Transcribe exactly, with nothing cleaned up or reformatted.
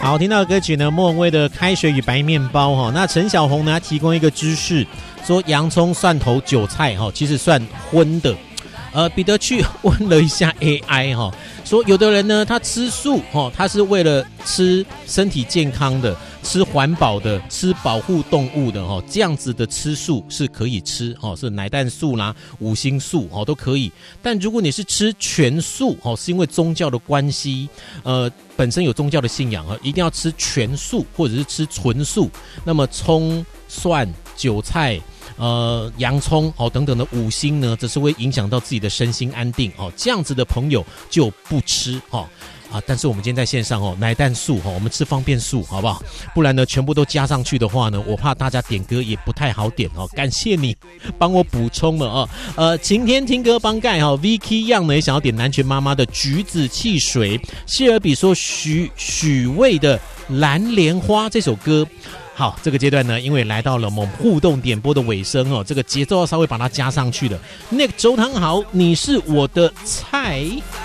好，听到的歌曲呢，莫文蔚的《开水与白面包》哈。那陈小红呢提供一个知识，说洋葱、蒜头、韭菜哈，其实算荤的。呃，彼得去问了一下 A I 哈，说有的人呢他吃素哈，他是为了吃身体健康的、吃环保的、吃保护动物的哈，这样子的吃素是可以吃哈，是奶蛋素啦、五星素哦都可以。但如果你是吃全素哦，是因为宗教的关系，呃。本身有宗教的信仰啊，一定要吃全素或者是吃纯素。那么葱、蒜、韭菜、呃洋葱哦等等的五辛呢，这是会影响到自己的身心安定哦。这样子的朋友就不吃哦。啊，但是我们今天在线上哦，奶蛋素哦，我们吃方便素好不好？不然呢，全部都加上去的话呢，我怕大家点歌也不太好点哦。感谢你帮我补充了哦。呃，晴天听歌帮盖哈 ，Vicky Young 呢也想要点南拳妈妈的橘子汽水，谢尔比说许许巍的蓝莲花这首歌。好，这个阶段呢，因为来到了我们互动点播的尾声哦，这个节奏要稍微把它加上去了。Nick 周汤豪，你是我的菜。